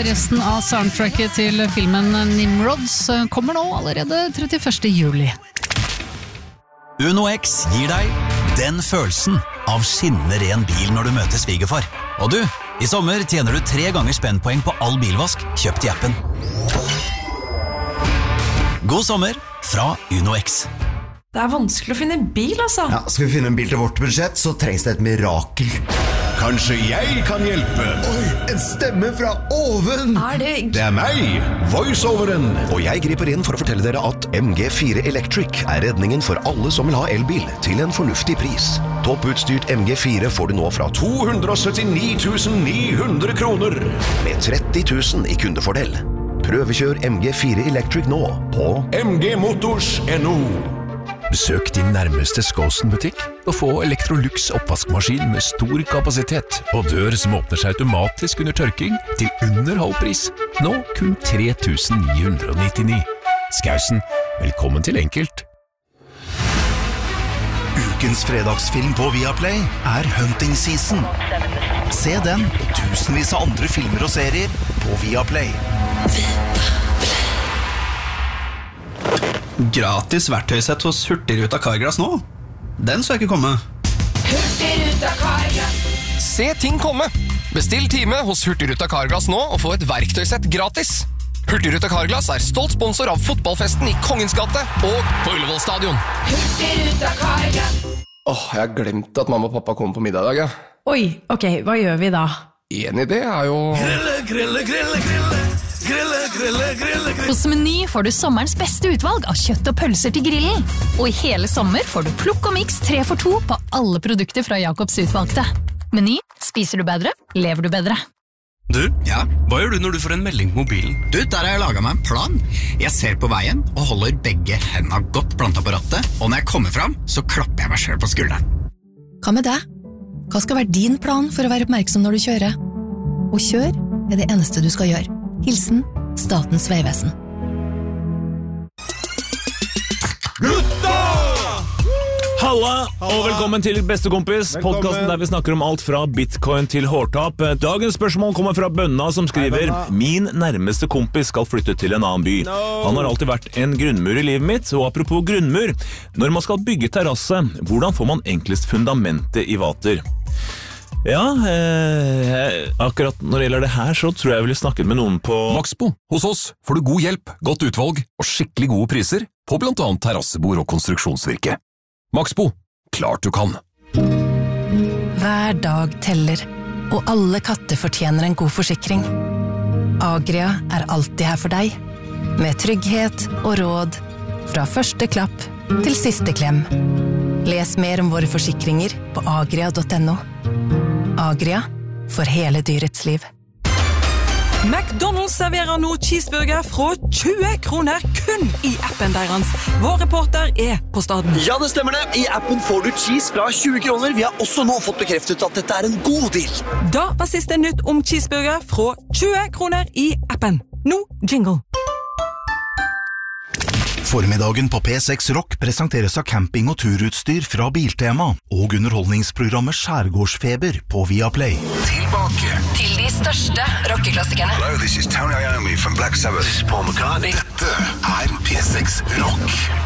resten av soundtracket til filmen Nimrods kommer nå allerede 31. juli. Uno X gir deg den følelsen av skinnende ren bil når du møter svigerfar. Og du, i sommer tjener du 3 ganger spennpoeng på all bilvask kjøpt i appen. God sommer fra Uno X. Det vanskelig å finne en bil, altså. Ja, skal vi finne en bil til vårt budsjett, så trengs det et mirakel. Kanskje jeg kan hjelpe? Oi, en stemme fra oven! Det meg, voiceoveren. Og jeg griper inn for å fortelle dere at MG4 Electric redningen for alle som vil ha elbil til en fornuftig pris. Topputstyrt MG4 får du nå fra 279 900 kroner. Med 30 000 i kundefordel. Prøvekjør MG4 Electric nå på mgmotors.no. Besøk din nærmeste Skåsen-butikk og få Electrolux oppvaskmaskin med stor kapasitet og dør som åpner seg automatisk under tørking til under halvpris. Nå kun 3 999. Skausen, velkommen til enkelt. Ukens fredagsfilm på Viaplay Hunting Season. Se den og tusenvis av andre filmer og serier på Viaplay. Gratis verktøysett hos Hurtigruta Carglass nå. Den så jeg ikke komme. Hurtigruta Carglass. Se ting komme. Bestill time hos Hurtigruta Carglass nå og få et verktøysett gratis. Hurtigruta Carglass stolt sponsor av fotballfesten i Kongens gate og på Ullevål stadion. Hurtigruta Carglass. Jeg glemte at mamma og pappa kommer på middag i dag. Oi, ok, hva gjør vi da? En idé jo... Hos Meny får du sommerens beste utvalg av kjøtt og pølser til grillen. Og i hele sommer får du plukk og mix 3 for 2 på alle produkter fra Jacobs utvalgte. Meny, spiser du bedre, lever du bedre. Du, hva gjør du når du får en melding på mobilen? Du, der har jeg laget meg en plan. Jeg ser på veien og holder begge hendene godt plantet på rattet, og når jeg kommer fram, så klapper jeg meg selv på skulderen. Hva med deg? Hva skal være din plan for å være oppmerksom når du kjører? Og kjør det eneste du skal gjøre. Hilsen Statens Vegvesen. Gutta! Halla, og velkommen til Bestekompis, podcasten der vi snakker om alt fra bitcoin til hårtap. Dagens spørsmål kommer fra Bønna som skriver: Min nærmeste kompis skal flytte til en annen by. Han har alltid vært en grunnmur i livet mitt, og apropos grunnmur, når man skal bygge terrasse, hvordan får man enklest fundamentet i vater? Ja, akkurat når det gjelder det her, så tror jeg ville snakket med noen på Maxbo. Hos oss får du god hjelp, godt utvalg og skikkelig gode priser på blant annet terrassebord og konstruksjonsvirke. Maxbo, klart du kan. Hver dag teller, og alle katter fortjener en god forsikring. Agria alltid her for deg, med trygghet og råd, fra første klapp til siste klem. Les mer om våre forsikringer på agria.no. Agria, for hele dyrets liv. McDonald's serverer nå cheeseburger fra 20 kroner kun i appen deres. Vår reporter på staden. Ja, det stemmer det. I appen får du cheese fra 20 kroner. Vi har også nå fått bekreftet at dette en god deal. Da var siste nytt om cheeseburger fra 20 kroner i appen. Nå jingle. Formiddagen på P6 Rock presenteres av camping- og turutstyr fra Biltema og underholdningsprogrammet Skjærgårdsfeber på Viaplay. Tilbake til de største rockeklassikerne. Hello, this is Tony Iommi from Black Sabbath. This is Paul McCartney. Dette P6 Rock.